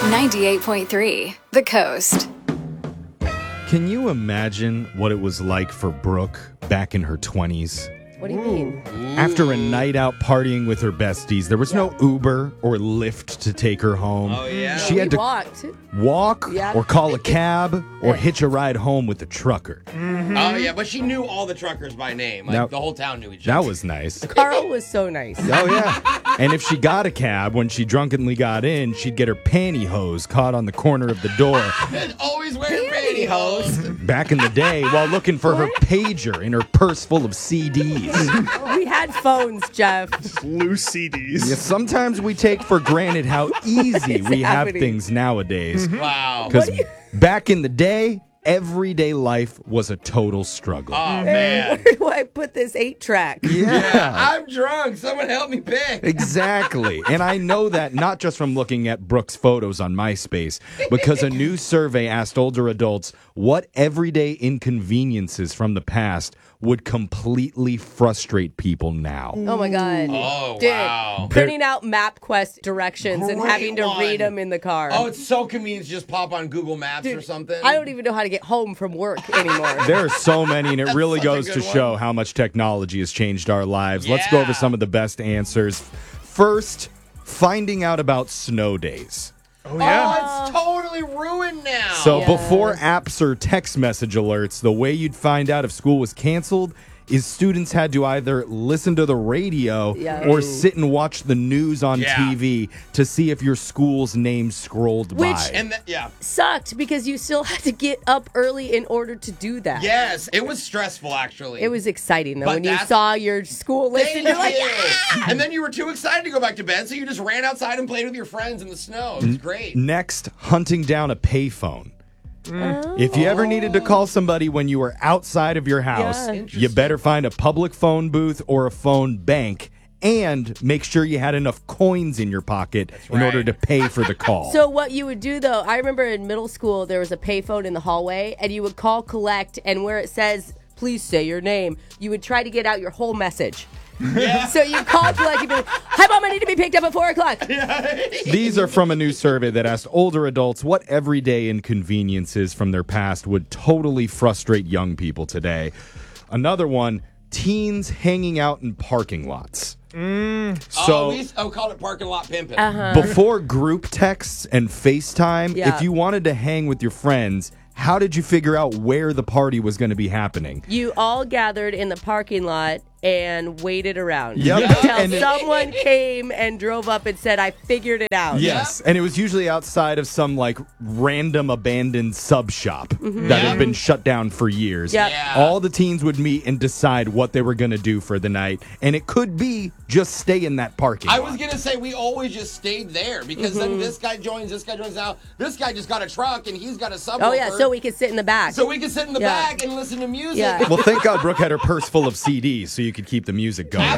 98.3 The Coast. Can you imagine what it was like for Brooke back in her 20s? What do you mean? After a night out partying with her besties, there was no Uber or Lyft to take her home. Oh, yeah. She had to walk Yeah. or call a cab or hitch a ride home with a trucker. Oh, yeah, but she knew all the truckers by name. Like, Now- the whole town knew each other. That was nice. Carl was so nice. Oh, yeah. And if she got a cab, when she drunkenly got in, she'd get her pantyhose caught on the corner of the door. Always wearing pantyhose. Back in the day, while looking for her pager in her purse full of CDs. We had phones, Jeff. Loose CDs. Yeah, sometimes we take for granted how easy we have happening? things nowadays. Wow. Because back in the day, everyday life was a total struggle. Oh, man. Where do I put this 8-track? Yeah. I'm drunk. Someone help me pick. Exactly. And I know that not just from looking at Brooke's photos on MySpace, because a new survey asked older adults what everyday inconveniences from the past would completely frustrate people now. Oh, my God. Oh, Dude, wow. printing out MapQuest directions and Great having to one. read them in the car. Oh, it's so convenient to just pop on Google Maps or something. I don't even know how to get home from work anymore. There are so many, and it really such a goes to good show one. how much technology has changed our lives. Let's go over Yeah. some of the best answers. First, finding out about snow days. Oh, yeah. Oh, it's totally ruined now. So Yes. before apps or text message alerts, the way you'd find out if school was canceled is students had to either listen to the radio Yeah. or sit and watch the news on Yeah. TV to see if your school's name scrolled Which- by. And yeah. Sucked because you still had to get up early in order to do that. Yes, it was stressful, actually. It was exciting, though, But when you that's- saw your school list and Thank you're like, you. And then you were too excited to go back to bed, so you just ran outside and played with your friends in the snow. It was great. Next, hunting down a payphone. If you ever needed to call somebody when you were outside of your house, Yeah. you better find a public phone booth or a phone bank and make sure you had enough coins in your pocket in order right. to pay for the call. So what you would do, though, I remember in middle school there was a payphone in the hallway, and you would call collect, and where it says, please say your name, you would try to get out your whole message. Yeah. So you call collect, you'd be like, hi, Mom, I need to be picked up at 4 o'clock. These are from a new survey that asked older adults what everyday inconveniences from their past would totally frustrate young people today. Another one, teens hanging out in parking lots. So we called it parking lot pimping. before group texts and FaceTime, Yeah. if you wanted to hang with your friends, how did you figure out where the party was going to be happening? You all gathered in the parking lot and waited around Yep. until And it- someone came and drove up and said, I figured it out. Yes, and it was usually outside of some like random abandoned sub shop that had been shut down for years. Yep. Yeah. All the teens would meet and decide what they were going to do for the night, and it could be just stay in that parking I lot. was going to say we always just stayed there because then this guy joins now. This guy just got a truck and he's got a subwoofer. Oh, yeah, so we could sit in the back. So we could sit in the Yeah. back and listen to music. Yeah. Well, thank God Brooke had her purse full of CDs so you could keep the music going.